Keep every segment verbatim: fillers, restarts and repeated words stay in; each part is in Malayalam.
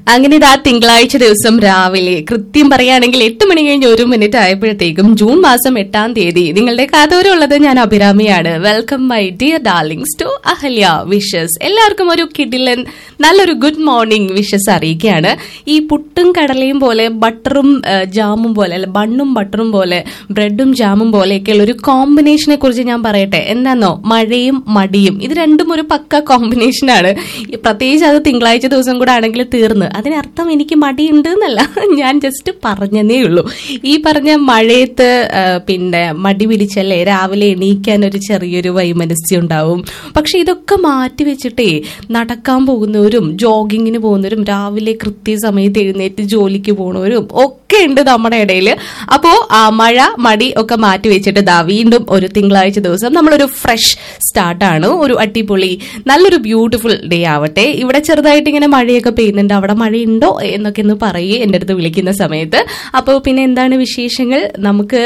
അങ്ങനെ ഇതാ തിങ്കളാഴ്ച ദിവസം രാവിലെ കൃത്യം പറയുകയാണെങ്കിൽ എട്ട് മണി കഴിഞ്ഞ് ഒരു മിനിറ്റ് ആയപ്പോഴത്തേക്കും ജൂൺ മാസം എട്ടാം തീയതി നിങ്ങളുടെ കാതോരുള്ളത് ഞാൻ അഭിരാമിയാണ്. Welcome my dear darlings to Ahalya wishes. എല്ലാവർക്കും ഒരു കിടിലൻ നല്ലൊരു ഗുഡ് മോർണിംഗ് വിഷസ് അറിയിക്കുകയാണ്. ഈ പുട്ടും കടലയും പോലെ ബട്ടറും ജാമും പോലെ അല്ലെ ബണ്ണും ബട്ടറും പോലെ ബ്രെഡും ജാമും പോലെയൊക്കെയുള്ള ഒരു കോമ്പിനേഷനെ കുറിച്ച് ഞാൻ പറയട്ടെ. എന്താന്നോ, മഴയും മടിയും. ഇത് രണ്ടും ഒരു പക്ക കോമ്പിനേഷനാണ്. പ്രത്യേകിച്ച് അത് തിങ്കളാഴ്ച ദിവസം കൂടെ ആണെങ്കിൽ തീർന്ന്. അതിനർത്ഥം എനിക്ക് മടിയുണ്ട് എന്നല്ല, ഞാൻ ജസ്റ്റ് പറഞ്ഞതേ ഉള്ളൂ. ഈ പറഞ്ഞ മഴയത്ത് പിന്നെ മടി പിടിച്ചല്ലേ രാവിലെ എണീക്കാൻ ഒരു ചെറിയൊരു വൈമനസ്യം ഉണ്ടാവും. പക്ഷെ ഇതൊക്കെ മാറ്റി വെച്ചിട്ടേ നടക്കാൻ പോകുന്നവരും ജോഗിങ്ങിന് പോകുന്നവരും രാവിലെ കൃത്യസമയത്ത് എഴുന്നേറ്റ് ജോലിക്ക് പോകുന്നവരും ഒക്കെ ഉണ്ട് നമ്മുടെ ഇടയിൽ. അപ്പോ ആ മഴ മടി ഒക്കെ മാറ്റി വെച്ചിട്ട് ദാ വീണ്ടും ഒരു തിങ്കളാഴ്ച ദിവസം നമ്മളൊരു ഫ്രഷ് സ്റ്റാർട്ടാണ്. ഒരു അടിപൊളി നല്ലൊരു ബ്യൂട്ടിഫുൾ ഡേ ആവട്ടെ. ഇവിടെ ചെറുതായിട്ട് ഇങ്ങനെ മഴയൊക്കെ പെയ്യുന്നുണ്ട്. അവിടെ മഴയുണ്ടോ എന്നൊക്കെ ഒന്ന് പറയേ എൻ്റെ അടുത്ത് വിളിക്കുന്ന സമയത്ത്. അപ്പോൾ പിന്നെ എന്താണ് വിശേഷങ്ങൾ? നമുക്ക്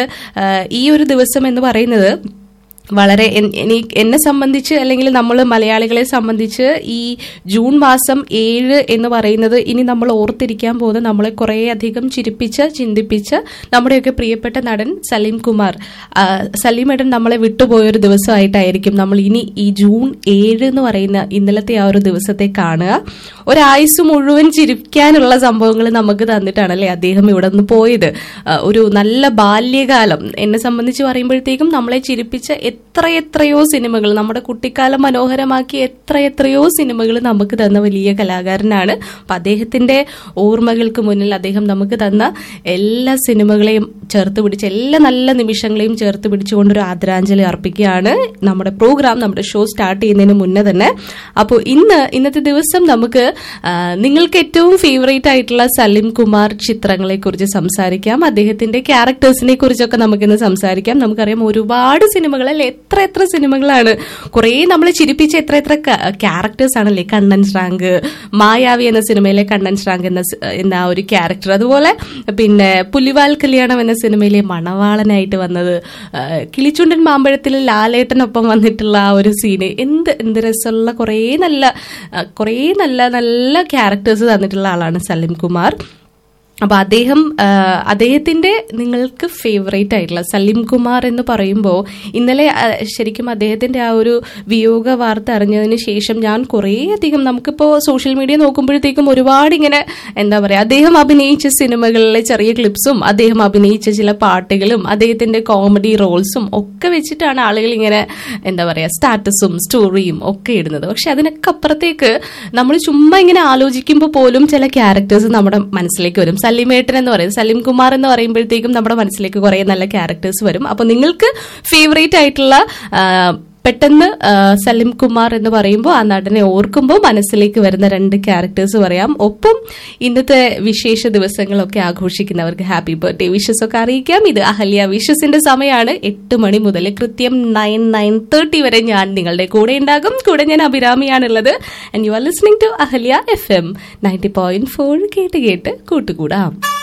ഈ ഒരു ദിവസം എന്ന് പറയുന്നത് വളരെ എന്നെ സംബന്ധിച്ച് അല്ലെങ്കിൽ നമ്മൾ മലയാളികളെ സംബന്ധിച്ച് ഈ ജൂൺ മാസം ഏഴ് എന്ന് പറയുന്നത് ഇനി നമ്മൾ ഓർത്തിരിക്കാൻ പോകുന്ന നമ്മളെ കുറേ അധികം ചിരിപ്പിച്ച് ചിന്തിപ്പിച്ച് നമ്മുടെയൊക്കെ പ്രിയപ്പെട്ട നടൻ സലീം കുമാർ സലീമേട്ടൻ നമ്മളെ വിട്ടുപോയൊരു ദിവസമായിട്ടായിരിക്കും നമ്മൾ ഇനി ഈ ജൂൺ ഏഴ് എന്ന് പറയുന്ന ഇന്നലത്തെ ആ ഒരു ദിവസത്തെ കാണുക. ഒരായുസ് മുഴുവൻ ചിരിക്കാനുള്ള സംഭവങ്ങൾ നമുക്ക് തന്നിട്ടാണല്ലേ അദ്ദേഹം ഇവിടെ നിന്ന് പോയത്. ഒരു നല്ല ബാല്യകാലം എന്നെ സംബന്ധിച്ച് പറയുമ്പോഴത്തേക്കും നമ്മളെ ചിരിപ്പിച്ച് എത്രയെത്രയോ സിനിമകൾ, നമ്മുടെ കുട്ടിക്കാലം മനോഹരമാക്കി എത്രയെത്രയോ സിനിമകൾ നമുക്ക് തന്ന വലിയ കലാകാരനാണ്. അപ്പൊ അദ്ദേഹത്തിന്റെ ഓർമ്മകൾക്ക് മുന്നിൽ അദ്ദേഹം നമുക്ക് തന്ന എല്ലാ സിനിമകളെയും ചേർത്ത് പിടിച്ച് എല്ലാ നല്ല നിമിഷങ്ങളെയും ചേർത്ത് പിടിച്ചുകൊണ്ടൊരു ആദരാഞ്ജലി അർപ്പിക്കുകയാണ് നമ്മുടെ പ്രോഗ്രാം, നമ്മുടെ ഷോ സ്റ്റാർട്ട് ചെയ്യുന്നതിന് മുന്നേ തന്നെ. അപ്പോൾ ഇന്ന് ഇന്നത്തെ ദിവസം നമുക്ക് നിങ്ങൾക്ക് ഏറ്റവും ഫേവറേറ്റ് ആയിട്ടുള്ള സലീം കുമാർ ചിത്രങ്ങളെ കുറിച്ച് സംസാരിക്കാം. അദ്ദേഹത്തിന്റെ ക്യാരക്ടേഴ്സിനെ കുറിച്ചൊക്കെ നമുക്കിന്ന് സംസാരിക്കാം. നമുക്കറിയാം ഒരുപാട് സിനിമകൾ അല്ലെ, എത്ര എത്ര സിനിമകളാണ്, കുറെ നമ്മളെ ചിരിപ്പിച്ച എത്ര എത്ര ക്യാരക്ടേഴ്സ് ആണല്ലേ. കണ്ണൻ ശ്രാങ്ക്, മായാവി എന്ന സിനിമയിലെ കണ്ണൻ ശ്രാങ്ക് എന്ന എന്ന ആ ഒരു ക്യാരക്ടർ, അതുപോലെ പിന്നെ പുലിവാൽ കല്യാണം എന്ന സിനിമയിലെ മണവാളനായിട്ട് വന്നത്, കിളിച്ചുണ്ടൻ മാമ്പഴത്തിൽ ലാലേട്ടനൊപ്പം വന്നിട്ടുള്ള ആ ഒരു സീന്, എന്ത് എന്ത് രസമുള്ള കുറേ നല്ല കുറേ നല്ല നല്ല ക്യാരക്ടേഴ്സ് തന്നിട്ടുള്ള ആളാണ് സലീം കുമാർ. അപ്പൊ അദ്ദേഹം അദ്ദേഹത്തിന്റെ നിങ്ങൾക്ക് ഫേവറേറ്റ് ആയിട്ടുള്ള സലീം കുമാർ എന്ന് പറയുമ്പോൾ ഇന്നലെ ശരിക്കും അദ്ദേഹത്തിന്റെ ആ ഒരു വിയോഗ വാർത്ത അറിഞ്ഞതിന് ശേഷം ഞാൻ കുറേ അധികം നമുക്കിപ്പോ സോഷ്യൽ മീഡിയ നോക്കുമ്പോഴത്തേക്കും ഒരുപാട് ഇങ്ങനെ എന്താ പറയാ, അദ്ദേഹം അഭിനയിച്ച സിനിമകളിലെ ചെറിയ ക്ലിപ്സും അദ്ദേഹം അഭിനയിച്ച ചില പാട്ടുകളും അദ്ദേഹത്തിന്റെ കോമഡി റോൾസും ഒക്കെ വെച്ചിട്ടാണ് ആളുകൾ ഇങ്ങനെ എന്താ പറയാ സ്റ്റാറ്റസും സ്റ്റോറിയും ഒക്കെ ഇടുന്നത്. പക്ഷെ അതിനൊക്കെ അപ്പുറത്തേക്ക് നമ്മൾ ചുമ്മാ ഇങ്ങനെ ആലോചിക്കുമ്പോൾ പോലും ചില ക്യാരക്ടേഴ്സ് നമ്മുടെ മനസ്സിലേക്ക് വരും. സലീമേട്ടൻ എന്ന് പറയും, സലീം കുമാർ എന്ന് പറയുമ്പോഴത്തേക്കും നമ്മുടെ മനസ്സിലേക്ക് കുറെ നല്ല ക്യാരക്ടേഴ്സ് വരും. അപ്പൊ നിങ്ങൾക്ക് ഫേവറേറ്റ് ആയിട്ടുള്ള പെട്ടെന്ന് സലീം കുമാർ എന്ന് പറയുമ്പോൾ ആ നടനെ ഓർക്കുമ്പോൾ മനസ്സിലേക്ക് വരുന്ന രണ്ട് ക്യാരക്ടേഴ്സ് പറയാം. ഒപ്പം ഇന്നത്തെ വിശേഷ ദിവസങ്ങളൊക്കെ ആഘോഷിക്കുന്നവർക്ക് ഹാപ്പി ബർത്ത്ഡേ വിഷസ് ഒക്കെ അറിയിക്കാം. ഇത് അഹല്യ വിഷസിന്റെ സമയമാണ്. എട്ട് മണി മുതൽ കൃത്യം നയൻ നയൻ തേർട്ടി വരെ ഞാൻ നിങ്ങളുടെ കൂടെ ഉണ്ടാകും. കൂടെ ഞാൻ അഭിരാമിയാണുള്ളത്. And you are listening to Ahalya F M ninety point four. കേട്ട് കേട്ട് കൂട്ടുകൂടാം.